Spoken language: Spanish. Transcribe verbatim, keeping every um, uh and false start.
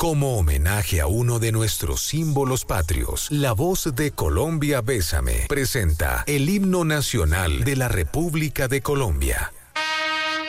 Como homenaje a uno de nuestros símbolos patrios, La Voz de Colombia Bésame presenta el himno nacional de la República de Colombia.